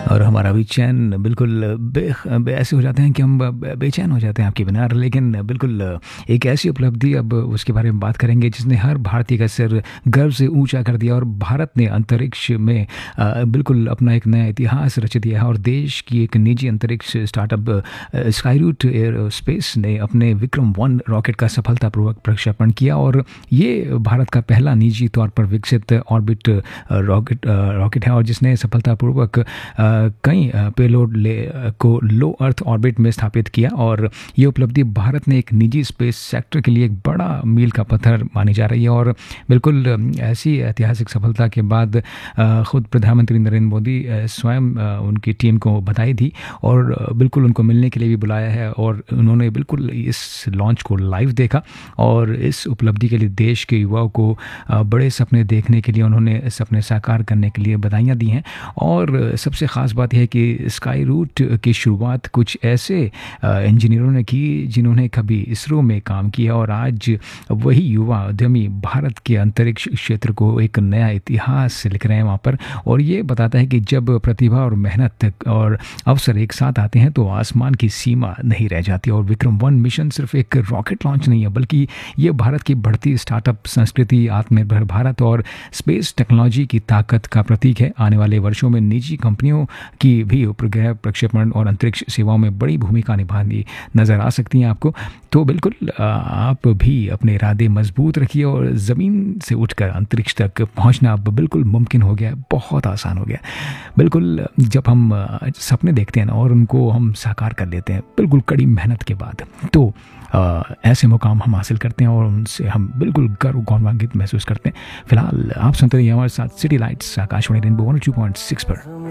और हमारा भी चैन बिल्कुल ऐसे हो जाते हैं कि हम बेचैन हो जाते हैं आपके बिना। लेकिन बिल्कुल एक ऐसी उपलब्धि अब उसके बारे में बात करेंगे जिसने हर भारतीय का सिर गर्व से ऊंचा कर दिया, और भारत ने अंतरिक्ष में बिल्कुल अपना एक नया इतिहास रच दिया है। और देश की एक निजी अंतरिक्ष स्टार्टअप स्काईरूट एयरोस्पेस ने अपने विक्रम 1 रॉकेट का सफलतापूर्वक प्रक्षेपण किया, और ये भारत का पहला निजी तौर पर विकसित ऑर्बिट रॉकेट है, और जिसने सफलतापूर्वक कई पेलोड को लो अर्थ ऑर्बिट में स्थापित किया। और ये उपलब्धि भारत ने एक निजी स्पेस सेक्टर के लिए एक बड़ा मील का पत्थर मानी जा रही है। और बिल्कुल ऐसी ऐतिहासिक सफलता के बाद खुद प्रधानमंत्री नरेंद्र मोदी स्वयं उनकी टीम को बधाई दी, और बिल्कुल उनको मिलने के लिए भी बुलाया है। और उन्होंने बिल्कुल इस लॉन्च को लाइव देखा, और इस उपलब्धि के लिए देश के युवाओं को बड़े सपने देखने के लिए, उन्होंने सपने साकार करने के लिए बधाइयाँ दी हैं। और सबसे ख़ास बात यह है कि स्काई रूट की शुरुआत कुछ ऐसे इंजीनियरों ने की जिन्होंने कभी इसरो में काम किया, और आज वही युवा उद्यमी भारत के अंतरिक्ष क्षेत्र को एक नया इतिहास लिख रहे हैं वहाँ पर। और ये बताता है कि जब प्रतिभा और मेहनत और अवसर एक साथ आते हैं तो आसमान की सीमा नहीं रह जाती। और विक्रम 1 मिशन सिर्फ एक रॉकेट लॉन्च नहीं है, बल्कि ये भारत की बढ़ती स्टार्टअप संस्कृति, आत्मनिर्भर भारत और स्पेस टेक्नोलॉजी की ताकत का प्रतीक है। आने वाले वर्षों में निजी कंपनियों की भी उपग्रह प्रक्षेपण और अंतरिक्ष सेवाओं में बड़ी भूमिका निभानी नजर आ सकती हैं आपको। तो बिल्कुल आप भी अपने इरादे मजबूत रखिए, और ज़मीन से उठकर अंतरिक्ष तक पहुंचना अब बिल्कुल मुमकिन हो गया है, बहुत आसान हो गया। बिल्कुल जब हम सपने देखते हैं ना और उनको हम साकार कर लेते हैं बिल्कुल कड़ी मेहनत के बाद, तो ऐसे मुकाम हम हासिल करते हैं और उनसे हम बिल्कुल गर्व गौरवान्वित महसूस करते हैं। फिलहाल आप सुनते रहिए हमारे साथ सिटी लाइट्स आकाशवाणी रेनबो 102.6 पर।